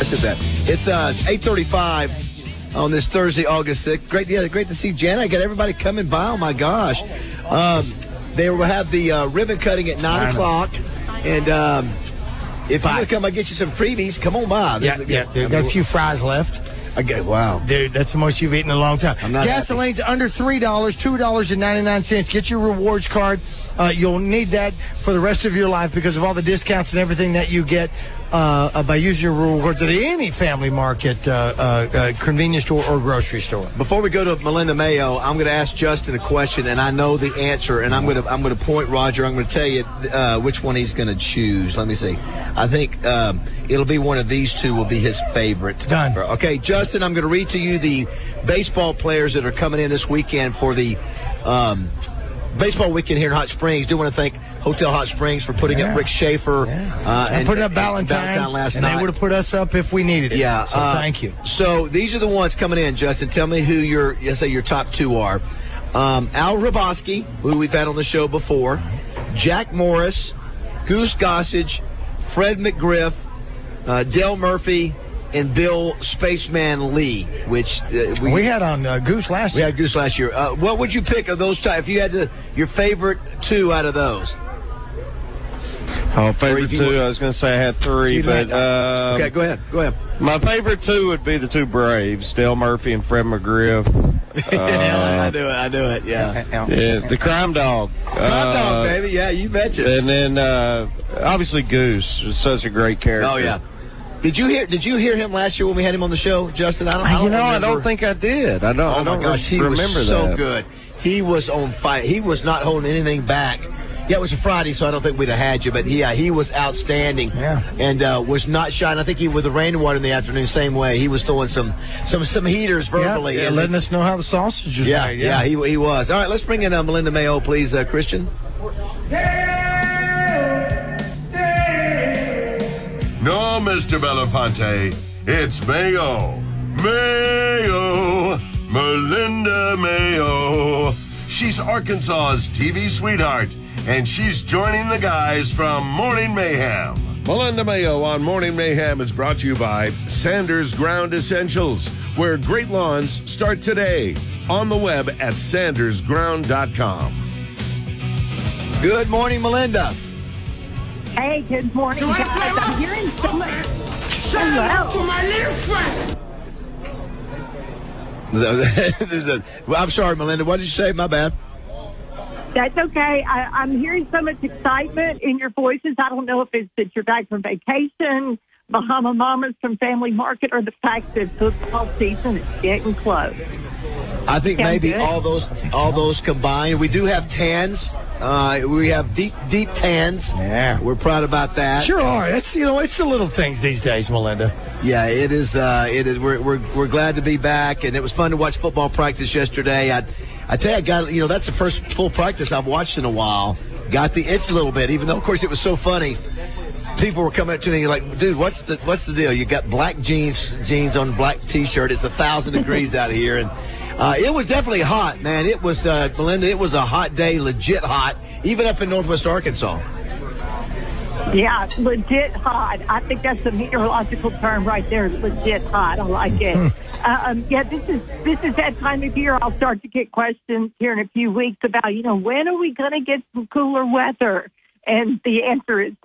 said that. It's 8:35 on this Thursday, August 6th. Great to see Jana. I got everybody coming by. Oh, my gosh. They will have the ribbon cutting at 9 o'clock. And if you're going to come, I'll get you some freebies. Come on by. Yeah. Got a few fries left. Okay, wow. Dude, that's the most you've eaten in a long time. Gasoline's happy. under $3, $2.99. Get your rewards card. You'll need that for the rest of your life because of all the discounts and everything that you get by using your rewards at any Family Market, convenience store, or grocery store. Before we go to Melinda Mayo, I'm going to ask Justin a question, and I know the answer, and I'm going to point Roger. I'm going to tell you which one he's going to choose. Let me see. I think it'll be one of these two will be his favorite. Done. Okay, Justin, I'm going to read to you the baseball players that are coming in this weekend for the baseball weekend here in Hot Springs. Do want to thank Hotel Hot Springs for putting up Rick Schaefer. And putting up Valentine last night. And they would have put us up if we needed it. Yeah. So thank you. So these are the ones coming in, Justin. Tell me who your top two are. Al Hrabosky, who we've had on the show before. Jack Morris, Goose Gossage, Fred McGriff, Dale Murphy, and Bill Spaceman Lee, which we had on Goose last year. We had Goose last year. What would you pick of those two? If you had your favorite two out of those? Favorite two, I was going to say I had three, but... okay, go ahead. My favorite two would be the two Braves, Dale Murphy and Fred McGriff. I knew it, yeah. The Crime Dog. Crime Dog, baby, yeah, you betcha. And then, obviously, Goose is such a great character. Oh, yeah. Did you hear him last year when we had him on the show, Justin? I don't think I did. I don't remember that. He was so good. He was on fire. He was not holding anything back. Yeah, it was a Friday, so I don't think we'd have had you. But, he was outstanding and was not shy. And I think he, with the rainwater in the afternoon, same way. He was throwing some heaters verbally. Yeah, letting us know how the sausage is made. Yeah, he was. All right, let's bring in Melinda Mayo, please, Christian. No, Mr. Belafonte, it's Mayo. Melinda Mayo. She's Arkansas's TV sweetheart, and she's joining the guys from Morning Mayhem. Melinda Mayo on Morning Mayhem is brought to you by Sanders Ground Essentials, where great lawns start today. On the web at sandersground.com. Good morning, Melinda. Hey, good morning, guys. I'm hearing so much. Shout out to my little friend. I'm sorry, Melinda. What did you say? My bad. That's okay. I'm hearing so much excitement in your voices. I don't know if it's that you're back from vacation, Bahama Mamas from Family Market, or the fact that football season is getting close. I think maybe good. all those combined. We do have tans. We have deep tans. Yeah, we're proud about that. Sure are. It's it's the little things these days, Melinda. Yeah, it is. It is. We're glad to be back, and it was fun to watch football practice yesterday. I tell you, that's the first full practice I've watched in a while. Got the itch a little bit, even though of course it was so funny. People were coming up to me like, "Dude, what's the deal? You got black jeans on black T-shirt. It's 1,000 degrees out here." And it was definitely hot, man. It was, Melinda, it was a hot day, legit hot, even up in Northwest Arkansas. Yeah, legit hot. I think that's a meteorological term right there, legit hot. I like it. This is that time of year I'll start to get questions here in a few weeks about, when are we going to get some cooler weather? And the answer is